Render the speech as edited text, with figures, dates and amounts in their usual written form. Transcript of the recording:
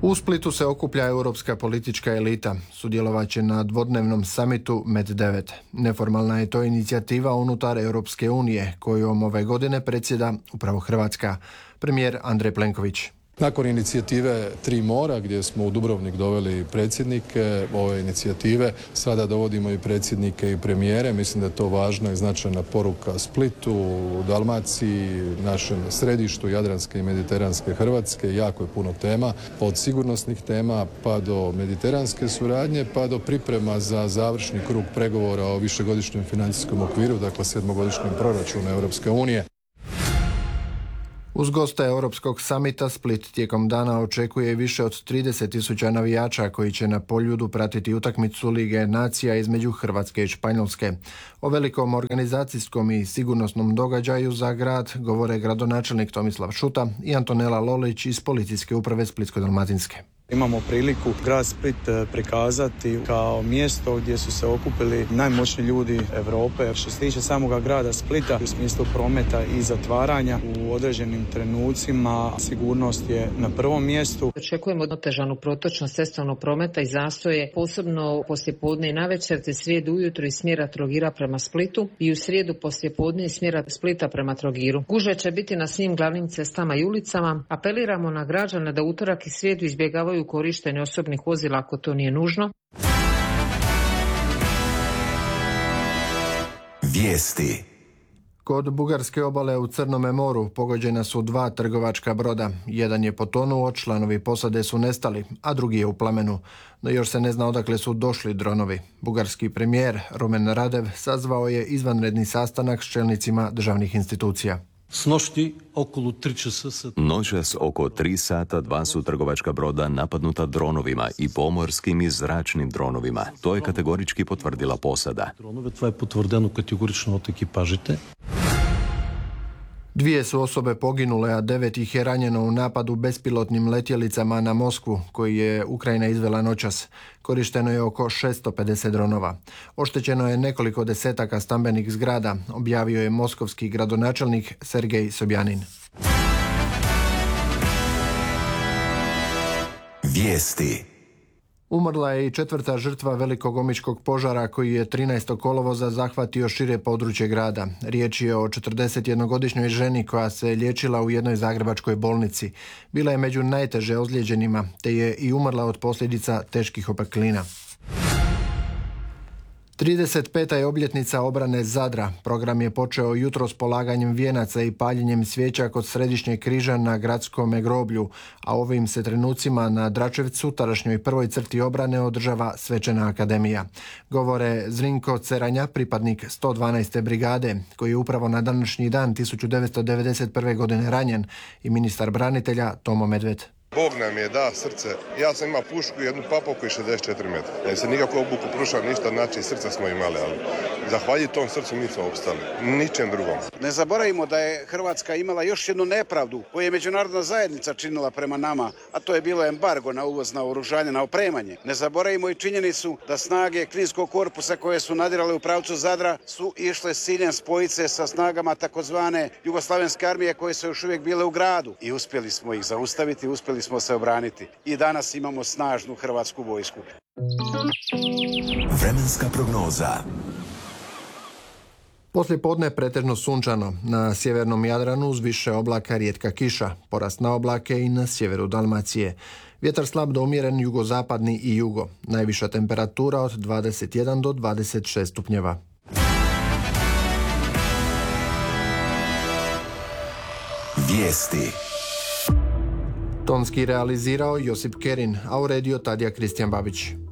U Splitu se okuplja europska politička elita. Sudjelovat će na dvodnevnom samitu MED9. Neformalna je to inicijativa unutar Europske unije, kojom ove godine predsjeda upravo Hrvatska. Premijer Andrej Plenković. Nakon inicijative Tri mora, gdje smo u Dubrovnik doveli predsjednike ove inicijative, sada dovodimo i predsjednike i premijere. Mislim da je to važna i značajna poruka Splitu, Dalmaciji, našem središtu Jadranske i Mediteranske Hrvatske. Jako je puno tema, od sigurnosnih tema pa do mediteranske suradnje, pa do priprema za završni krug pregovora o višegodišnjem financijskom okviru, dakle 7-godišnjem proračunu Europske unije. Uz goste Europskog samita Split tijekom dana očekuje više od 30.000 navijača koji će na Poljudu pratiti utakmicu Lige nacija između Hrvatske i Španjolske. O velikom organizacijskom i sigurnosnom događaju za grad govore gradonačelnik Tomislav Šuta i Antonela Lolić iz Policijske uprave Splitsko-dalmatinske. Imamo priliku grad Split prikazati kao mjesto gdje su se okupili najmoćniji ljudi Europe. Što se tiče samoga grada Splita, u smislu prometa i zatvaranja u određenim trenucima, sigurnost je na prvom mjestu. Očekujemo otežanu protočnost cestovnog prometa i zastoje, posebno poslijepodne i navečer, te srijedu ujutro iz smjera Trogira prema Splitu i u srijedu poslijepodne iz smjera Splita prema Trogiru. Gužve će biti na svim glavnim cestama i ulicama. Apeliramo na građane da utorak i srijedu izbjegavaju korištenje osobnih vozila ako to nije nužno. Vijesti. Kod bugarske obale u Crnome moru pogođena su 2 trgovačka broda. Jedan je potonuo, članovi posade su nestali, a drugi je u plamenu. No još se ne zna odakle su došli dronovi. Bugarski premijer Rumen Radev sazvao je izvanredni sastanak s čelnicima državnih institucija. Noćas oko 3 sata 2 su trgovačka broda napadnuta dronovima i pomorskim i zračnim dronovima. To je kategorički potvrdila posada. To je potvrdeno kategorično od ekipažite. 2 su osobe poginule, a 9 ih je ranjeno u napadu bespilotnim letjelicama na Moskvu, koji je Ukrajina izvela noćas. Korišteno je oko 650 dronova. Oštećeno je nekoliko desetaka stambenih zgrada, objavio je moskovski gradonačelnik Sergej Sobjanin. Vijesti. Umrla je i 4. žrtva velikog omičkog požara koji je 13. kolovoza zahvatio šire područje grada. Riječ je o 41-godišnjoj ženi koja se liječila u jednoj zagrebačkoj bolnici. Bila je među najteže ozlijeđenima, te je i umrla od posljedica teških opeklina. 35. je obljetnica obrane Zadra. Program je počeo jutros polaganjem vijenaca i paljenjem svijeća kod Središnjeg križa na gradskom groblju, a ovim se trenucima na Dračevcu, tadašnjoj prvoj crti obrane, održava svečana akademija. Govore Zrinko Ceranja, pripadnik 112. brigade, koji je upravo na današnji dan 1991. godine ranjen, i ministar branitelja Tomo Medved. Bog nam je da srce. Ja sam imao pušku i jednu papovku i 64 metra. Ne se nikako obuku prušao ništa, znači srca smo imali, ali zahvaljujući tom srcu mi smo opstali. Ničem drugom. Ne zaboravimo da je Hrvatska imala još jednu nepravdu koju je međunarodna zajednica činila prema nama, a to je bilo embargo na uvoz naoružanja, na opremanje. Ne zaboravimo i činjenicu da snage Kninskog korpusa koje su nadirale u pravcu Zadra su išle s ciljem spojiti se sa snagama takozvane Jugoslavenske armije koje su još uvijek bile u gradu. I uspjeli smo ih zaustaviti, uspjeli smo se obraniti. I danas imamo snažnu hrvatsku vojsku. Vremenska prognoza. Poslije podne pretežno sunčano. Na sjevernom Jadranu uz više oblaka rijetka kiša. Porast na oblake i na sjeveru Dalmacije. Vjetar slab do umjeren jugozapadni i jugo. Najviša temperatura od 21 do 26 stupnjeva. Vijesti. Tonski realizirao Josip Kerin, a uredio Tadija Kristijan Babić.